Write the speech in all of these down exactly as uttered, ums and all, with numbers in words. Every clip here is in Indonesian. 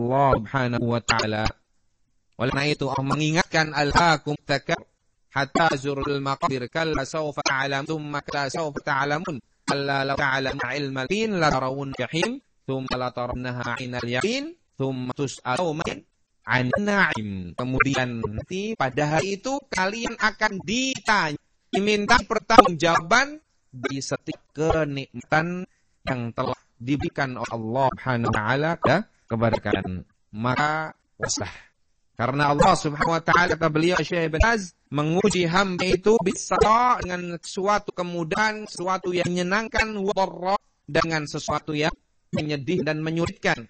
Allah Subhanahu wa taala. Oleh karena itu Allah mengingatkan alhaakum takar hatta zurul maqabir kalla sawfa ta'lamun thumma kalla sawfa ta'lamun alla law ta'lamu ilmal yaqin la tarawun jahim thumma la tarawnaha 'ainal yaqin thumma tus'aluna 'anil na'im. Kemudian nanti pada hari itu kalian akan ditanya, diminta pertanggungjawaban di setiap kenikmatan yang telah diberikan oleh Allah Subhanahu wa taala kepada kalian. Maka waslah. Karena Allah Subhanahu wa taala, kata beliau Syekh Ibn Baz, menguji hamba itu bisa dengan suatu kemudahan, sesuatu yang menyenangkan, wa dengan sesuatu yang menyedih dan menyulitkan.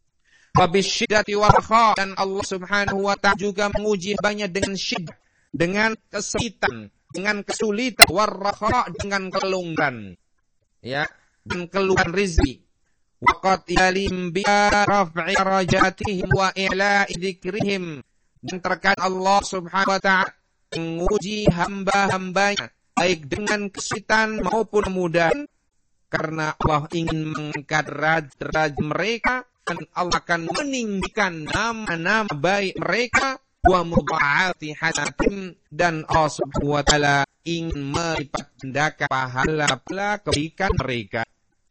Wa bisyiddati wa rakha, dan Allah Subhanahu wa taala juga menguji hambanya dengan syiddah, dengan kesulitan, dengan kesulitan, wa rakha, dengan kelonggaran. Ya, dan keluhan rezeki. Waqat yalim bi raf'i rajatihim wa i'la'i dzikrihim, dan terkadang Allah Subhanahu wa taala menguji hamba-hambanya baik dengan kesulitan maupun kemudahan, karena Allah ingin mengangkat derajat mereka, dan Allah akan meninggikan nama-nama baik mereka wa mudha'ati hasanatim, dan Allah Subhanahu wa taala ingin melipat gandakan pahala-pahala kebaikan mereka.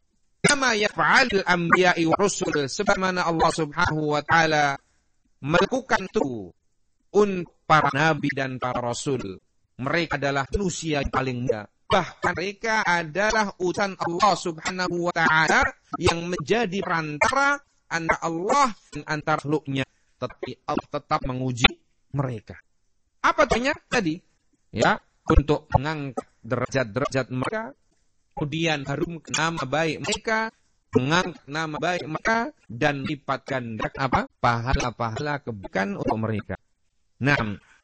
Kama yaf'alul anbiya'i wa rusul, sebagaimana Allah Subhanahu wa taala melakukan itu untuk para nabi dan para rasul. Mereka adalah manusia yang paling mulia. Bahkan mereka adalah utusan Allah Subhanahu wa taala yang menjadi perantara antara Allah dan antara makhluknya. Tetapi Allah tetap menguji mereka. Apa tujuannya tadi? Ya, untuk mengangkat derajat-derajat mereka, kemudian harum nama baik mereka, mengangkat nama baik mereka, dan lipat ganda apa? Pahala-pahala kebaikan untuk mereka. Nah,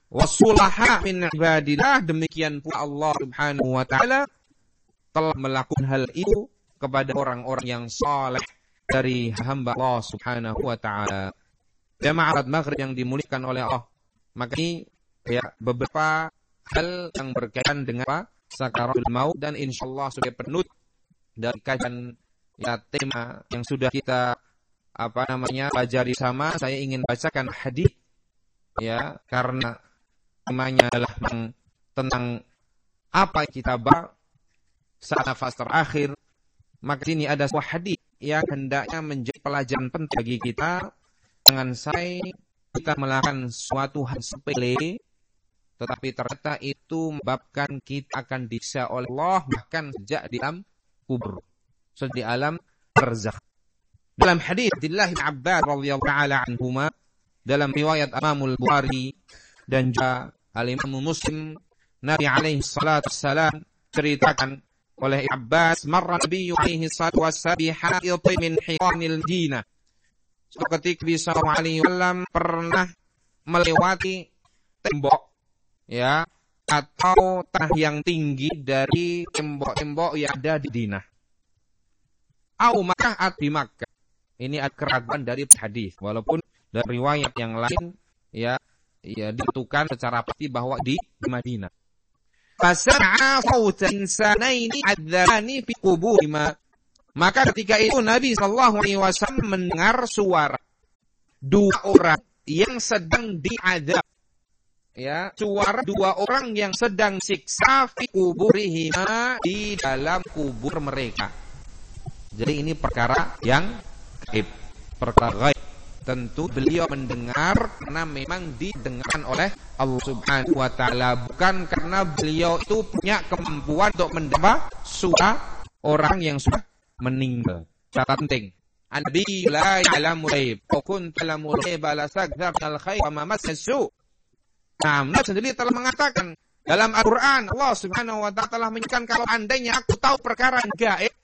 wasulaha min ibadillah, demikian pula Allah Subhanahu wa taala telah melakukan hal itu kepada orang-orang yang saleh dari hamba Allah Subhanahu wa taala. Jamaah maghrib yang dimuliakan oleh Allah. Maka ini ya beberapa hal yang berkaitan dengan apa? Sakaratul maut, dan insyaallah sebagai penutup dari kajian ya tema yang sudah kita apa namanya pelajari sama, saya ingin bacakan hadis ya, karena temanya adalah tentang apa yang kita bahas saat nafas terakhir. Maka ini ada sebuah hadis yang hendaknya menjadi pelajaran penting bagi kita. Jangan sampai kita melakukan suatu hal sepele, tetapi ternyata itu menyebabkan kita akan disiksa oleh Allah bahkan sejak di alam kubur, sejak di alam barzakh. Dalam hadis Abdullah bin Abbas radhiyallahu taala anhuma, dalam riwayat Imam Bukhari dan juga Al-Imam Muslim, Nabi alaihi salatu wassalam ceritakan oleh Abbas, marra Nabi alaihi salatu wassalam bi ha'id min hiqanil Madinah. So, ketika Nabi sallallahu alaihi wasallam pernah melewati tembok ya, atau tanah yang tinggi dari tembok-tembok yang ada di Madinah. Au Makkah atau di Makkah. Ini ada keraguan dari hadis, walaupun dari riwayat yang lain ya ya ditentukan secara pasti bahwa di, di Madinah. Fasama'a sautan sanaini adzani fi quburihima. Maka ketika itu Nabi sallallahu alaihi wasallam mendengar suara dua orang yang sedang diadab. Ya, suara dua orang yang sedang siksa fi kuburihima, di dalam kubur mereka. Jadi ini perkara yang gaib, perkara gaib. Tentu beliau mendengar karena memang didengarkan oleh Allah Subhanahu wa taala, bukan karena beliau itu punya kemampuan untuk mendengar suara orang yang sudah meninggal. Catat penting. Nabi la ya'lamu ghaib, wa kuntu ta'lamu ghaiba la saghdha al khair wa ma massu. Nah, Allah sendiri telah mengatakan dalam Al-Quran, Allah Subhanahu wa ta'ala telah menyatakan, kalau andainya aku tahu perkara gaib,